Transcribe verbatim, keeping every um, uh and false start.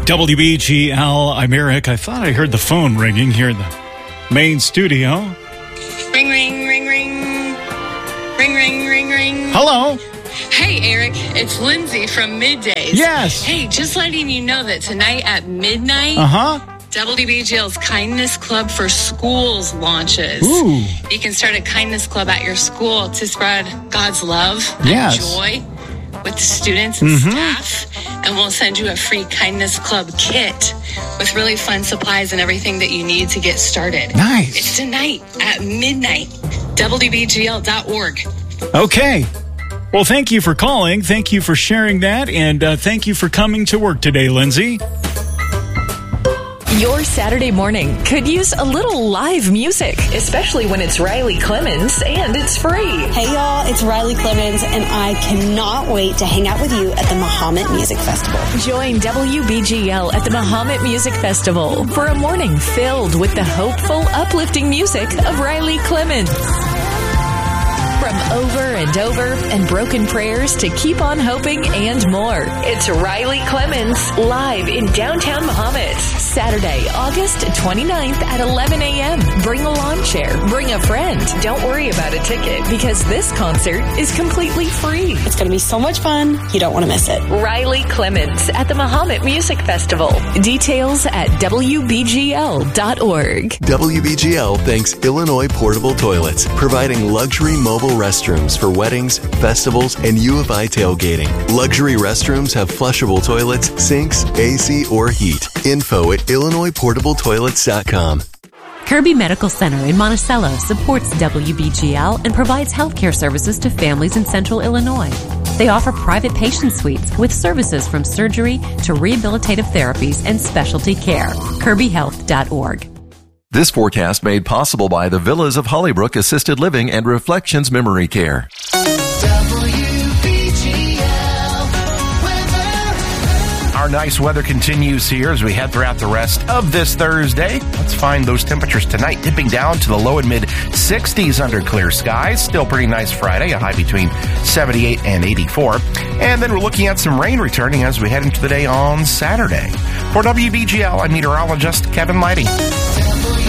W B G L, I'm Eric. I thought I heard the phone ringing here in the main studio. Ring, ring, ring, ring. Ring, ring, ring, ring. Hello. Hey, Eric. It's Lindsay from Middays. Yes. Hey, just letting you know that tonight at midnight, Uh-huh. W B G L's Kindness Club for Schools launches. Ooh. You can start a Kindness Club at your school to spread God's love Yes. and joy with the students and Mm-hmm. staff. And we'll send you a free Kindness Club kit with really fun supplies and everything that you need to get started. Nice. It's tonight at midnight. W B G L dot org. Okay. Well, thank you for calling. Thank you for sharing that. And uh, thank you for coming to work today, Lindsay. Your Saturday morning could use a little live music, especially when it's Riley Clemens and it's free. Hey y'all, it's Riley Clemens, and I cannot wait to hang out with you at the Mahomet Music Festival. Join W B G L at the Mahomet Music Festival for a morning filled with the hopeful, uplifting music of Riley Clemens. From over and over and broken prayers to keep on hoping and more. It's Riley Clemens live in downtown Mahomet. Saturday, August twenty-ninth at eleven a.m. Bring a lawn chair. Bring a friend. Don't worry about a ticket because this concert is completely free. It's going to be so much fun. You don't want to miss it. Riley Clemens at the Mahomet Music Festival. Details at W B G L dot org. W B G L thanks Illinois Portable Toilets, providing luxury mobile restrooms for weddings, festivals, and U of I tailgating. Luxury restrooms have flushable toilets, sinks, A C, or heat. Info at Illinois Portable Toilets dot com. Kirby Medical Center in Monticello supports W B G L and provides healthcare services to families in central Illinois. They offer private patient suites with services from surgery to rehabilitative therapies and specialty care. Kirby Health dot org. This forecast made possible by the Villas of Hollybrook Assisted Living and Reflections Memory Care. Our nice weather continues here as we head throughout the rest of this Thursday. Let's find those temperatures tonight, dipping down to the low and mid sixties under clear skies. Still pretty nice Friday, a high between seventy-eight and eighty-four. And then we're looking at some rain returning as we head into the day on Saturday. For W B G L, I'm meteorologist Kevin Lighty.